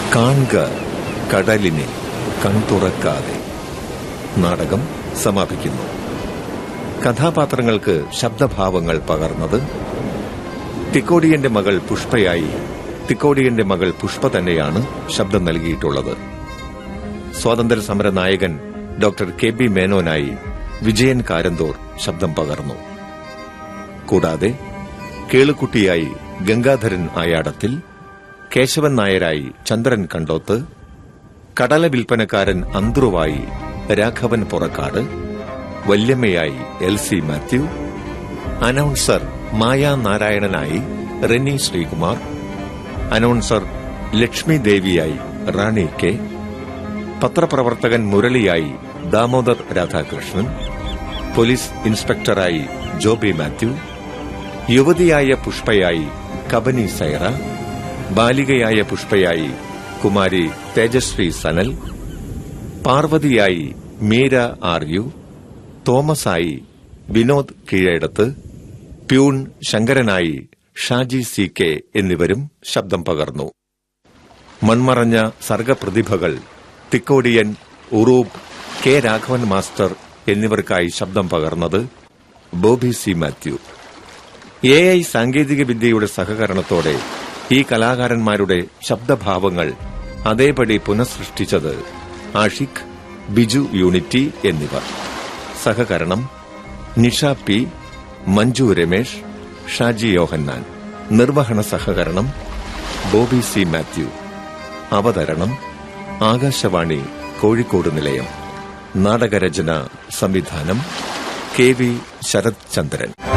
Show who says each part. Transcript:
Speaker 1: കാണുക കടലിനെ കൺതുറക്കാതെ നാടകം സമാപിക്കുന്നു. കഥാപാത്രങ്ങൾക്ക് ശബ്ദഭാവങ്ങൾ പകർന്നത് തിക്കോടിയന്റെ മകൾ പുഷ്പയായി തിക്കോടിയന്റെ മകൾ പുഷ്പ തന്നെയാണ് ശബ്ദം നൽകിയിട്ടുള്ളത്. സ്വാതന്ത്ര്യ സമര നായകൻ ഡോക്ടർ കെ.ബി. മേനോനായി വിജയൻ കാരന്തൂർ ശബ്ദം പകർന്നു. കൂടാതെ കേളുക്കുട്ടിയായി ഗംഗാധരൻ ആയാടത്തിൽ, കേശവൻ നായരായി ചന്ദ്രൻ കണ്ടോത്ത്, കടല വിൽപ്പനക്കാരൻ അന്ത്രുവായി രാഘവൻ പുറക്കാട്, വല്യമ്മയായി എൽ.സി. മാത്യു, അനൗൺസർ മായാ നാരായണനായി റെനി ശ്രീകുമാർ, അനൗൺസർ ലക്ഷ്മി ദേവിയായി റാണി K, പത്രപ്രവർത്തകൻ മുരളിയായി Damodar Radhakrishnan, police ഇൻസ്പെക്ടറായി Joby Mathew, യുവതിയായ പുഷ്പയായി Kabani Saira, ബാലികയായ പുഷ്പയായി Kumari Tejashree Sanal, പാർവതിയായി Meera ആർ.യു, തോമസായി Vinod Keezhedath, peon ശങ്കരനായി Shaji സി.കെ എന്നിവരും ശബ്ദം പകർന്നു. മൺമറഞ്ഞ സർഗപ്രതിഭകൾ തിക്കോടിയൻ, ഉറൂബ്, കെ രാഘവൻ മാസ്റ്റർ എന്നിവർക്കായി ശബ്ദം പകർന്നത് ബോബി സി. മാത്യു. AI സാങ്കേതികവിദ്യയുടെ സഹകരണത്തോടെ ഈ കലാകാരന്മാരുടെ ശബ്ദഭാവങ്ങൾ അതേപടി പുനഃസൃഷ്ടിച്ചത് ആഷിഖ്, ബിജു യൂണിറ്റി എന്നിവർ. സഹകരണം നിഷ പി, മഞ്ജു രമേശ്, ഷാജി യോഹന്നാൻ. നിർവഹണ സഹകരണം ബോബി സി. മാത്യു. അവതരണം ആകാശവാണി കോഴിക്കോട് നിലയം. നാടകരചന സംവിധാനം കെ.വി. ശരത് ചന്ദ്രൻ.